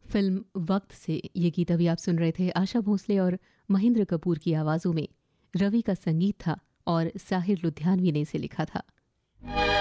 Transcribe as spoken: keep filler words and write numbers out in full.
Film वक्त से ये गीत अभी आप सुन रहे थे। आशा भोसले और महेंद्र कपूर की आवाज़ों में रवि का संगीत था और साहिर लुधियानवी ने इसे लिखा था।